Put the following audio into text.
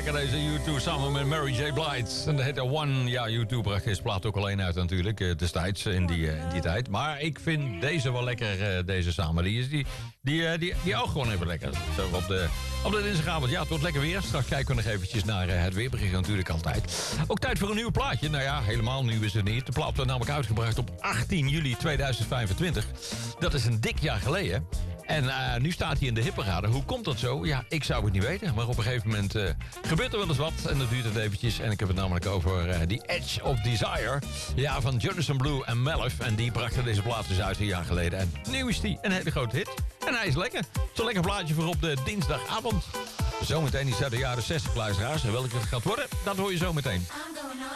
lekker deze U2 samen met Mary J. Blige. En dat heet One. Ja, U2 bracht deze plaat ook alleen uit natuurlijk. Destijds in die tijd. Maar ik vind deze wel lekker, deze samen. Die ook gewoon even lekker. Zo op de dinsdagavond. Ja, het wordt lekker weer. Straks kijken we nog eventjes naar het weerbericht natuurlijk altijd. Ook tijd voor een nieuw plaatje. Nou ja, helemaal nieuw is het niet. De plaat werd namelijk uitgebracht op 18 juli 2025. Dat is een dik jaar geleden. En nu staat hij in de hitparade. Hoe komt dat zo? Ja, ik zou het niet weten. Maar op een gegeven moment gebeurt er wel eens wat. En dat duurt het eventjes. En ik heb het namelijk over The Edge of Desire. Ja, van Judison Blue en Melif. En die brachten deze plaat dus uit een jaar geleden. En nu is die een hele grote hit. En hij is lekker. Zo'n lekker plaatje voor op de dinsdagavond. Zometeen iets uit de jaren 60 luisteraars. En welke het gaat worden, dat hoor je zometeen.